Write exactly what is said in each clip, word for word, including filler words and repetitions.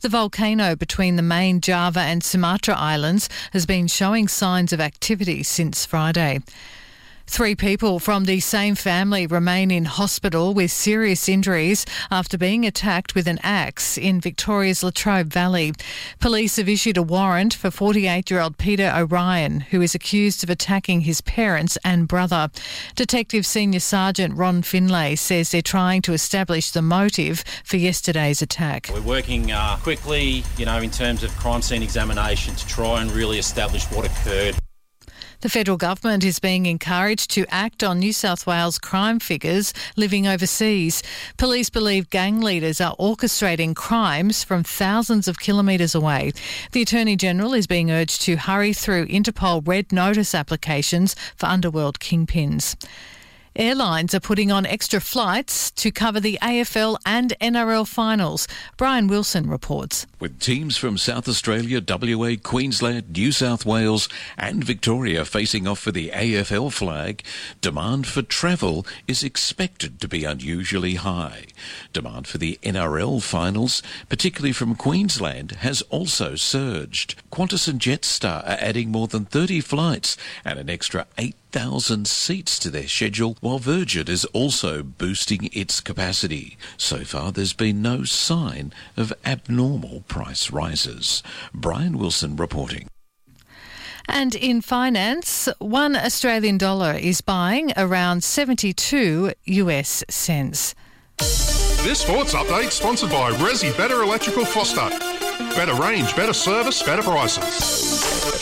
The volcano between the main Java and Sumatra islands has been showing signs of activity since Friday. Three people from the same family remain in hospital with serious injuries after being attacked with an axe in Victoria's Latrobe Valley. Police have issued a warrant for forty-eight-year-old Peter O'Ryan, who is accused of attacking his parents and brother. Detective Senior Sergeant Ron Finlay says they're trying to establish the motive for yesterday's attack. We're working uh, quickly, you know, in terms of crime scene examination to try and really establish what occurred. The federal government is being encouraged to act on New South Wales crime figures living overseas. Police believe gang leaders are orchestrating crimes from thousands of kilometres away. The Attorney-General is being urged to hurry through Interpol red notice applications for underworld kingpins. Airlines are putting on extra flights to cover the A F L and N R L finals. Brian Wilson reports. With teams from South Australia, W A, Queensland, New South Wales and Victoria facing off for the A F L flag, demand for travel is expected to be unusually high. Demand for the N R L finals, particularly from Queensland, has also surged. Qantas and Jetstar are adding more than thirty flights and an extra eight thousand seats to their schedule, while Virgin is also boosting its capacity. So far, there's been no sign of abnormal price rises. Brian Wilson reporting. And in finance, one Australian dollar is buying around seventy-two US cents. This sports update sponsored by Resi Better Electrical Foster. Better range, better service, better prices.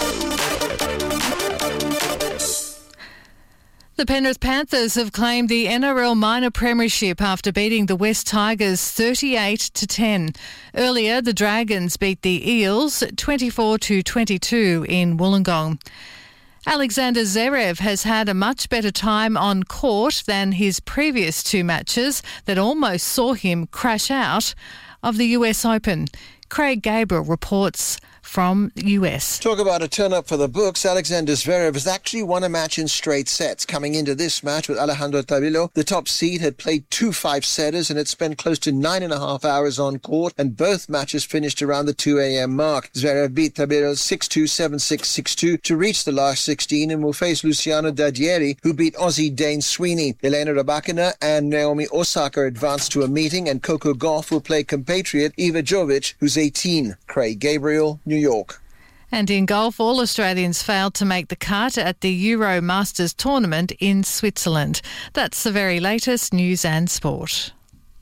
The Penrith Panthers have claimed the N R L minor premiership after beating the West Tigers thirty-eight to ten. Earlier, the Dragons beat the Eels twenty-four to twenty-two in Wollongong. Alexander Zverev has had a much better time on court than his previous two matches that almost saw him crash out of the U S Open. Craig Gabriel reports from the U S. Talk about a turn-up for the books. Alexander Zverev has actually won a match in straight sets. Coming into this match with Alejandro Tabilo, the top seed had played two five-setters and had spent close to nine and a half hours on court, and both matches finished around the two a.m. mark. Zverev beat Tabilo six two, seven six, six two to reach the last sixteen and will face Luciano Daddieri, who beat Aussie Dane Sweeney. Elena Rybakina and Naomi Osaka advanced to a meeting, and Coco Gauff will play compatriot Iva Jovic, who's eighteen. Craig Gabriel, New York. And in golf, all Australians failed to make the cut at the Euro Masters tournament in Switzerland. That's the very latest news and sport.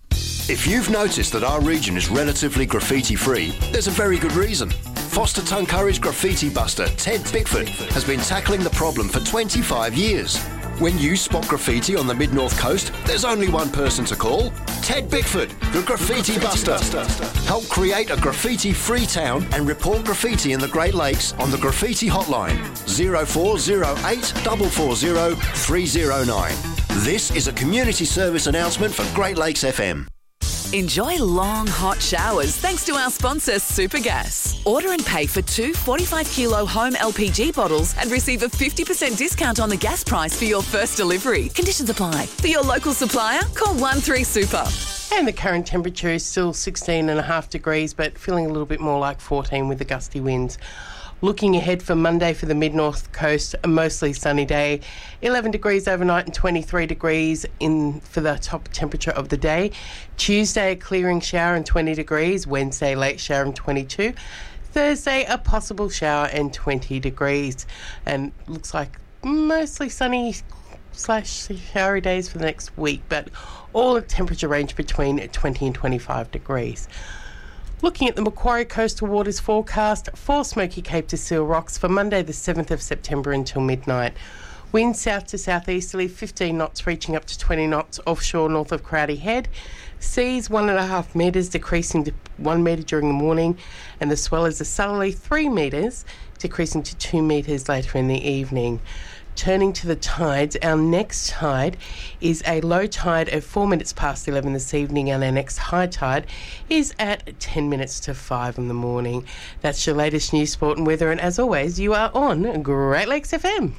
If you've noticed that our region is relatively graffiti-free, there's a very good reason. Foster Tuncurry's graffiti buster, Ted Bickford, has been tackling the problem for twenty-five years. When you spot graffiti on the Mid-North Coast, there's only one person to call. Ted Bickford, the Graffiti Buster. Help create a graffiti-free town and report graffiti in the Great Lakes on the Graffiti Hotline, zero four zero eight, four four zero, three zero nine. This is a community service announcement for Great Lakes F M. Enjoy long, hot showers thanks to our sponsor, Supergas. Order and pay for two forty-five kilo home L P G bottles and receive a fifty percent discount on the gas price for your first delivery. Conditions apply. For your local supplier, call one three super. And the current temperature is still sixteen and a half degrees, but feeling a little bit more like fourteen with the gusty winds. Looking ahead for Monday for the Mid-North Coast, a mostly sunny day. eleven degrees overnight and twenty-three degrees in for the top temperature of the day. Tuesday, a clearing shower and twenty degrees. Wednesday, late shower and twenty-two. Thursday, a possible shower and twenty degrees. And looks like mostly sunny slash showery days for the next week, but all the temperature range between twenty and twenty-five degrees. Looking at the Macquarie Coastal Waters forecast for Smoky Cape to Seal Rocks for Monday the seventh of September until midnight. Winds south to southeasterly, fifteen knots reaching up to twenty knots offshore north of Crowdy Head. Seas one and a half metres decreasing to one metre during the morning, and the swell is a southerly three metres decreasing to two metres later in the evening. Turning to the tides, our next tide is a low tide of four minutes past eleven this evening, and our next high tide is at ten minutes to five in the morning. That's your latest news, sport and weather, and as always, you are on Great Lakes F M.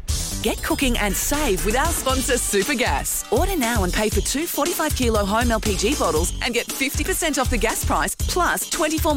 Get cooking and save with our sponsor, Supergas. Order now and pay for two forty-five kilo home L P G bottles and get fifty percent off the gas price plus twenty-four